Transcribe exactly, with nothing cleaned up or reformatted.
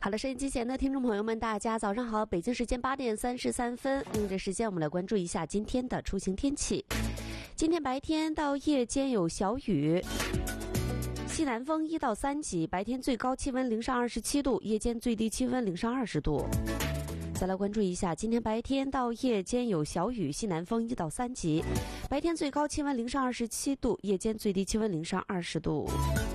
好了，收音机前的听众朋友们，大家早上好！北京时间八点三十三分，用这时间我们来关注一下今天的出行天气。今天白天到夜间有小雨，西南风一到三级，白天最高气温零上二十七度，夜间最低气温零上二十度。再来关注一下，今天白天到夜间有小雨，西南风一到三级，白天最高气温零上二十七度，夜间最低气温零上二十度。